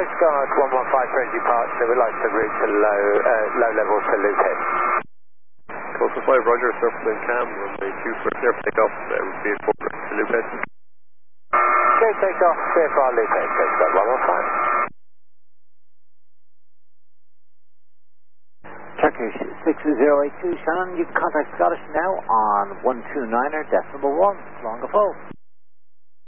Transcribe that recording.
Coast Guard 115 for engine departure, we'd like to route to low level to Loop Head. Coastal 5, roger, surface and cam, runway 2 for clear for takeoff, route 4 to Loop Head. Clear takeoff, clear for our Loop Head, Coast Guard 115. Turkish 6082, Shannon, you can contact Scottish now on 129er decimal 1, Longa Full.